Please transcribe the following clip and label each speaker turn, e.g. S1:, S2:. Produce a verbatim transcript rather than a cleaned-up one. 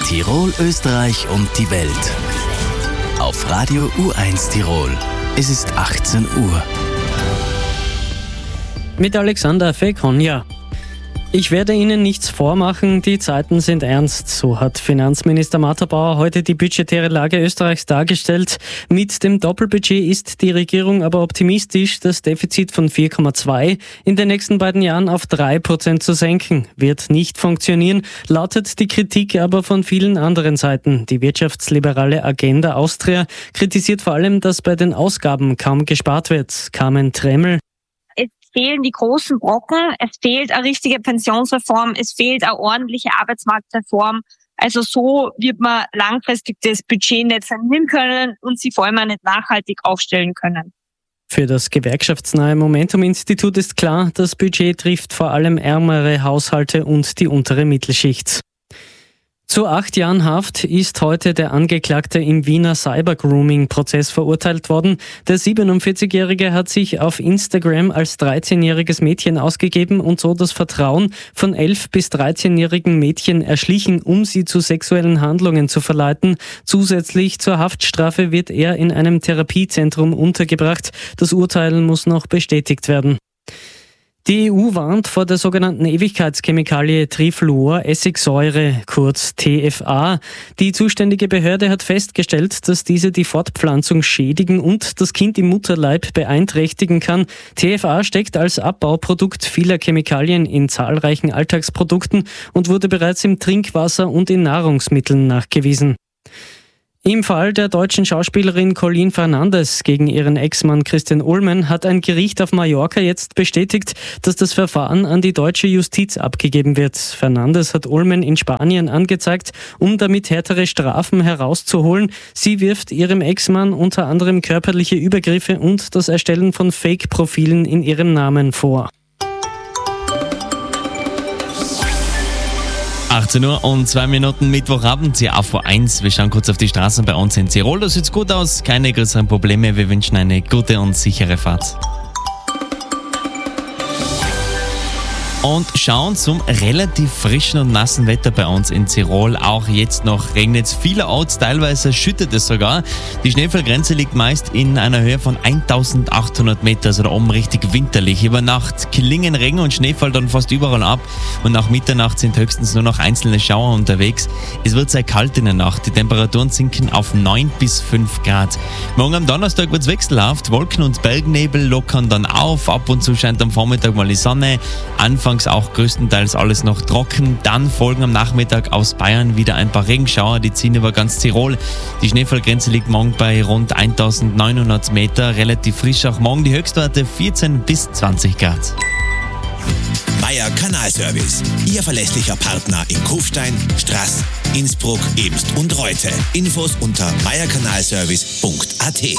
S1: Tirol, Österreich und die Welt. Auf Radio U eins Tirol. Es ist achtzehn Uhr.
S2: Mit Alexander Fekonja. Ich werde Ihnen nichts vormachen, die Zeiten sind ernst. So hat Finanzminister Martha Bauer heute die budgetäre Lage Österreichs dargestellt. Mit dem Doppelbudget ist die Regierung aber optimistisch, das Defizit von vier Komma zwei in den nächsten beiden Jahren auf drei Prozent zu senken. Wird nicht funktionieren, lautet die Kritik aber von vielen anderen Seiten. Die wirtschaftsliberale Agenda Austria kritisiert vor allem, dass bei den Ausgaben kaum gespart wird. Carmen Tremmel.
S3: Es fehlen die großen Brocken, es fehlt eine richtige Pensionsreform, es fehlt eine ordentliche Arbeitsmarktreform. Also so wird man langfristig das Budget nicht sanieren können und sie vor allem auch nicht nachhaltig aufstellen können.
S2: Für das gewerkschaftsnahe Momentum-Institut ist klar, das Budget trifft vor allem ärmere Haushalte und die untere Mittelschicht. Zu acht Jahren Haft ist heute der Angeklagte im Wiener Cyber-Grooming-Prozess verurteilt worden. Der siebenundvierzigjährige hat sich auf Instagram als dreizehnjähriges Mädchen ausgegeben und so das Vertrauen von elf- bis dreizehnjährigen Mädchen erschlichen, um sie zu sexuellen Handlungen zu verleiten. Zusätzlich zur Haftstrafe wird er in einem Therapiezentrum untergebracht. Das Urteil muss noch bestätigt werden. Die E U warnt vor der sogenannten Ewigkeitschemikalie Trifluoressigsäure, kurz T F A. Die zuständige Behörde hat festgestellt, dass diese die Fortpflanzung schädigen und das Kind im Mutterleib beeinträchtigen kann. T F A steckt als Abbauprodukt vieler Chemikalien in zahlreichen Alltagsprodukten und wurde bereits im Trinkwasser und in Nahrungsmitteln nachgewiesen. Im Fall der deutschen Schauspielerin Colleen Fernandes gegen ihren Ex-Mann Christian Ulmen hat ein Gericht auf Mallorca jetzt bestätigt, dass das Verfahren an die deutsche Justiz abgegeben wird. Fernandes hat Ulmen in Spanien angezeigt, um damit härtere Strafen herauszuholen. Sie wirft ihrem Ex-Mann unter anderem körperliche Übergriffe und das Erstellen von Fake-Profilen in ihrem Namen vor.
S4: achtzehn Uhr und zwei Minuten Mittwochabend, hier A V eins. Wir schauen kurz auf die Straßen bei uns in Tirol. Das sieht gut aus, keine größeren Probleme. Wir wünschen eine gute und sichere Fahrt. Und schauen zum relativ frischen und nassen Wetter bei uns in Tirol. Auch jetzt noch regnet es vielerorts, teilweise schüttet es sogar. Die Schneefallgrenze liegt meist in einer Höhe von eintausendachthundert Meter, also da oben richtig winterlich. Über Nacht klingen Regen und Schneefall dann fast überall ab und nach Mitternacht sind höchstens nur noch einzelne Schauer unterwegs. Es wird sehr kalt in der Nacht, die Temperaturen sinken auf neun bis fünf Grad. Morgen am Donnerstag wird es wechselhaft, Wolken und Bergnebel lockern dann auf, ab und zu scheint am Vormittag mal die Sonne. Anfangs auch größtenteils alles noch trocken. Dann folgen am Nachmittag aus Bayern wieder ein paar Regenschauer, die ziehen über ganz Tirol. Die Schneefallgrenze liegt morgen bei rund eintausendneunhundert Meter, relativ frisch auch morgen die Höchstwerte vierzehn bis zwanzig Grad.
S5: Meier Kanalservice, Ihr verlässlicher Partner in Kufstein, Straß, Innsbruck, Eemst und Reute. Infos unter meier kanalservice punkt a t.